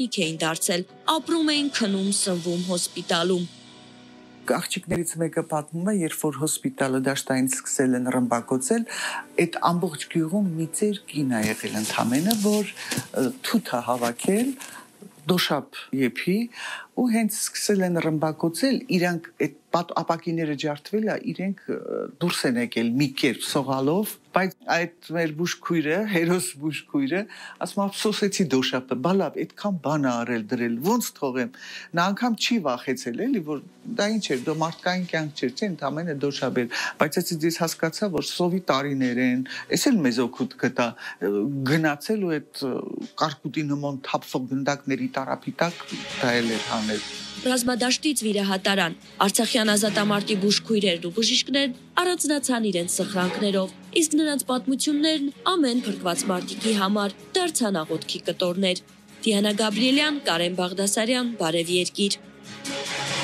էին դարձել, ապրում էին քնում, սնվում հոսպիտալում։ Աղջիկներից մեկը պատմում է, երբ որ հոսպիտալը դաշտային սկսել են ռմբակոծել, այդ ամբողջ գյուղում մի ծեր կին է եղել ընդամենը, որ թութ է հավաքել, դոշապ եփի ու հենց սկսել են ռմբակոծել, իրանք այդ ապակիները ջարդվել է, իրենք դուրս են եկել մի կերպ սողալով, բայց այդ մեր բուժքույրը, հերոս բուժքույրը, ասում ափսոսեցի դոշապը, բալավ, այդքան բան ա արել դրել, ոնց թողեմ։ Նա անգամ չի վախեցել, էլի, որ դա ինչ էր, դա մարդկային կյանք չէր, չէ՞, ընդամենը դոշապ էր, բայց ես հասկացա, որ սովի տարիներ են, էս էլ մեզ օգուտ կտա գնացել ու այդ կարկուտի նման թափվող գնդակների տարափի տակ դա էլ էր հանել։ Ռազմադաշտից վիրահատարան, Արցախյան ազատամարտի բուժքույրերն ու բժիշկներն առանձնացան իրենց սխրանքներով, իսկ նրանց պատմություններն ամեն փրկված մարտիկի համար դարձան աղոթքի կտորներ։ Դիանա Գաբրիելյան, Կարեն Բաղդասարյան, Բարև Երկիր։